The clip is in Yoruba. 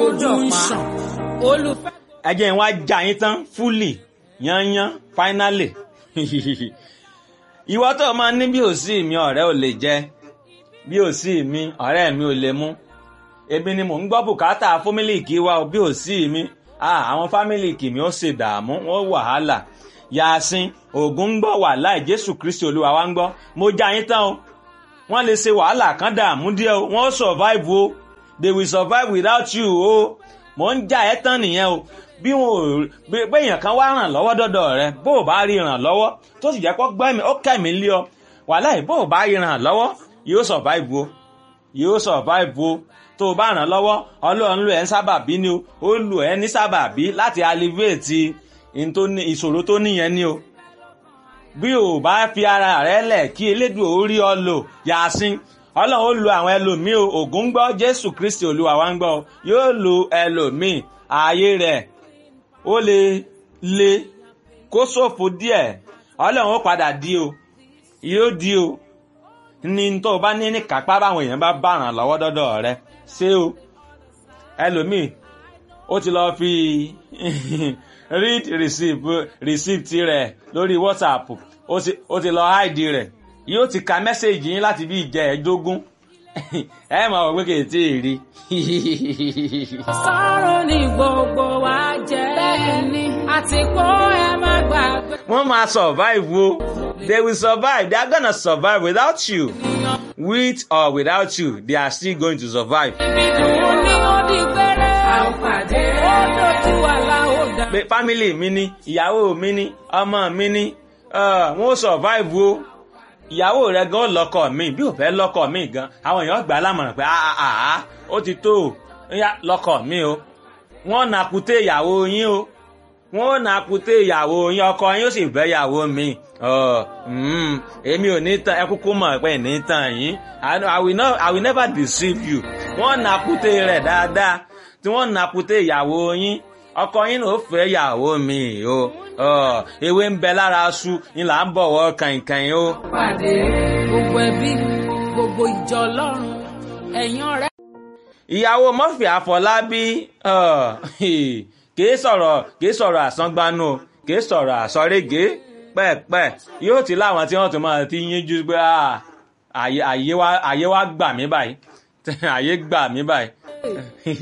Olùṣàn olùfẹ́. ẹ jẹ́ n wá já yín tán fúlì yányán finally. ìwọ tó máa ní bí ò sí mi ọ̀rẹ́ ò lè jẹ bí ò sí mi ọ̀rẹ́ mi ò lè mú èmi ni mò ń gbọ́ bùkátà fámílìkì wa bí ò sí mi àwọn fámílìkì mi ó ṣe dààmú wọ́n wàhálà yàásín ògùn ń gbọ́ wà láì Jésù Kristi Olúwa wa ń gbọ́ mo já yín tán o wọ́n lè ṣe wàhálà kan dààmú díẹ̀ o wọ́n survive o they will survive without you o mò ń já ẹ tán nìyẹn o bí wọn ò gbé èèyàn kan wá ràn lọ́wọ́ dọ́dọ̀ rẹ bó o bá rí ràn lọ́wọ́ tó sì jẹ́ kó gbẹ́mí ó kẹ́mi lé ọ wàláì bó o bá rí ràn lọ́wọ́ yóò survive o yóò survive o tó o bá ràn lọ́wọ́ Ọlọ́run lò ẹ́ ń sábàbí ni o ó lò ẹ́ ní sábàbí láti alleviate ìṣòro tó níyẹn ni o bí o bá fi ara rẹ lẹ̀ kí Elédùà ó rí ọ lò yàásín Ọlọ́run ó lo àwọn ẹlòmíì o ògùn gbọ́ Jésù Kristi Olúwa wa ń gbọ́ yóò lo ẹlòmíì ààyè rẹ̀ ó lè le kó ṣòfò díẹ̀ Ọlọ́run ó padà di o yóò di o ní tó o bá ní kápá báwọn èèyàn bá ràn lọ́wọ́ dọ́dọ̀ rẹ ṣé o ẹlòmíì ó ti lọ fi read receipt rẹ̀ lórí WhatsApp ó ti lọ hide rẹ̀ yóò ti ka mẹ́sẹ̀gì yín láti bí ìjẹ́ẹ̀dógún ẹ máa wọ̀ pé kì í tí ì rí. Sọ̀rọ̀ ni gbogbo wa jẹ́ bẹ́ẹ̀ni àti kó ẹ má gbàgbé. wọ́n máa survive o they will survive they are gonna survive without you with or without you they are still going to survive. Ibi dùn ní ó di gbére. A ò pàdé. Ó dojú wa la ó dá. pé family mi ni ìyàwó mi ni ọmọ mi ni wọ́n survive o ìyàwó rẹ gan lọ́kọ mi bí ò fẹ́ lọ́kọ mi gan àwọn èèyàn gbà á lámọ̀ràn pé ó ti tó o lọ́kọ mi o wọ́n nàkúté ìyàwó yín o wọ́n nàkúté ìyàwó yín ọkọ yín ó sì fẹ́ ìyàwó mi èmi ò ní tàn ẹ kúkú mọ̀ pé ní tàn yín I will never deceive you wọ́n nàkúté rẹ̀ dáadáa tí wọ́n nàkúté ìyàwó yín ọkọ yín ló fẹ́ ìyàwó mi o ewé ń bẹ lára aṣu ni là ń bọ̀wọ̀ kàìnkàìn o. Pàdé gbogbo ẹbí gbogbo ìjọ Ọlọ́run ẹ̀yin ọ̀rẹ́. ìyàwó Murphy Àfọlábí kìí sọ̀rọ̀ àsángbánú o kìí sọ̀rọ̀ àsọ̀régé pẹ́ẹ̀pẹ́ yóò ti láwọn tí wọ́n tún máa ti yínjú pé àyè wá gbà mí báyìí àyè gbà mí báyìí.